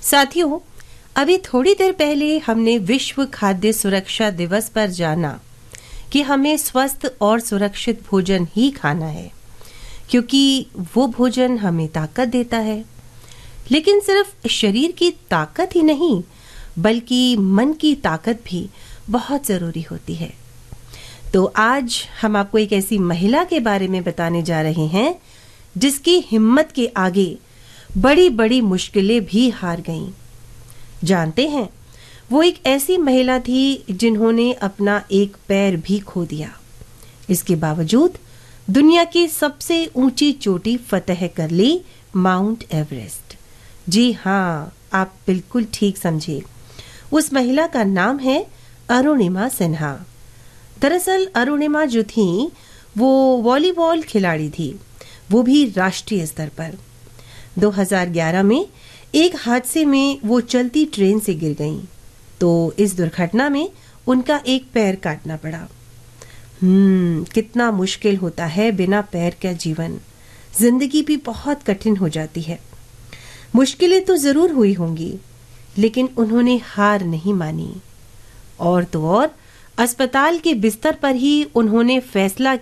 साथियों, अभी थोड़ी देर पहले हमने विश्व खाद्य सुरक्षा दिवस पर जाना कि हमें स्वस्थ और सुरक्षित भोजन ही खाना है, क्योंकि वो भोजन हमें ताकत देता है। लेकिन सिर्फ शरीर की ताकत ही नहीं, बल्कि मन की ताकत भी बहुत जरूरी होती है। तो आज हम आपको एक ऐसी महिला के बारे में बताने जा रहे हैं जिसकी हिम्मत के आगे बड़ी बड़ी मुश्किलें भी हार गईं। जानते हैं, वो एक ऐसी महिला थी जिन्होंने अपना एक पैर भी खो दिया। इसके बावजूद दुनिया की सबसे ऊंची चोटी फतह कर ली, माउंट एवरेस्ट। जी हाँ, आप बिल्कुल ठीक समझे। उस महिला का नाम है अरुणिमा सिन्हा। दरअसल अरुणिमा जो थी वो वॉलीबॉल खिलाड़ी थी, वो भी राष्ट्रीय स्तर पर। 2011 में एक हादसे में वो चलती ट्रेन से गिर गईं, तो इस दुर्घटना में उनका एक पैर काटना पड़ा। कितना मुश्किल होता है बिना पैर का जीवन। जिंदगी भी बहुत कठिन हो जाती है। मुश्किलें तो जरूर हुई होंगी, लेकिन उन्होंने हार नहीं मानी। और तो और अस्पताल के बिस्तर पर ही उन्होंने फैसला